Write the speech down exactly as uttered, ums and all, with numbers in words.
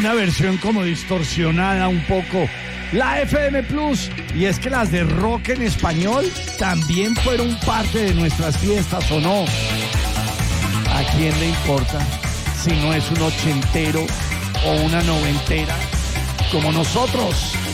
una versión como distorsionada un poco. La F M Plus, y es que las de rock en español también fueron parte de nuestras fiestas, ¿o no? ¿A quién le importa si no es un ochentero o una noventera como nosotros?